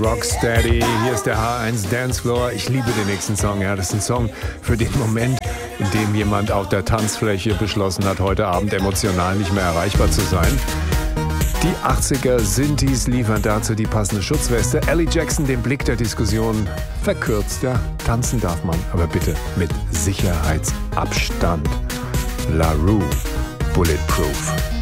Rocksteady. Hier ist der H1 Dancefloor. Ich liebe den nächsten Song. Ja, das ist ein Song für den Moment, in dem jemand auf der Tanzfläche beschlossen hat, heute Abend emotional nicht mehr erreichbar zu sein. Die 80er Synthes liefern dazu die passende Schutzweste. Ellie Jackson den Blick der Diskussion verkürzt. Ja, tanzen darf man, aber bitte mit Sicherheitsabstand. La Rue, Bulletproof.